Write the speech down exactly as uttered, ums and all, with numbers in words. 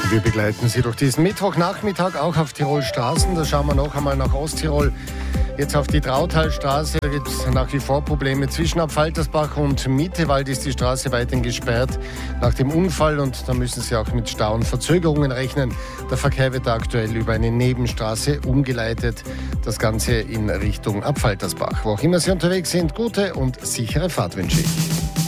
Wir begleiten Sie durch diesen Mittwochnachmittag auch auf Tirol Straßen. Da schauen wir noch einmal nach Osttirol. Jetzt auf die Trautalstraße, da gibt es nach wie vor Probleme. Zwischen Abfaltersbach und Mittewald ist die Straße weiterhin gesperrt nach dem Unfall und da müssen Sie auch mit Stau und Verzögerungen rechnen. Der Verkehr wird aktuell über eine Nebenstraße umgeleitet. Das Ganze in Richtung Abfaltersbach. Wo auch immer Sie unterwegs sind, gute und sichere Fahrt wünsche ich.